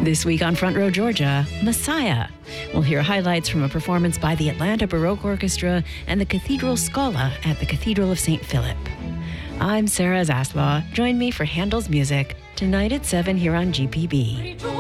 This week on Front Row Georgia, Messiah. We'll hear highlights from a performance by the Atlanta Baroque Orchestra and the Cathedral Scala at the Cathedral of St. Philip. I'm Sarah Zaslaw. Join me for Handel's Music tonight at 7 here on GPB.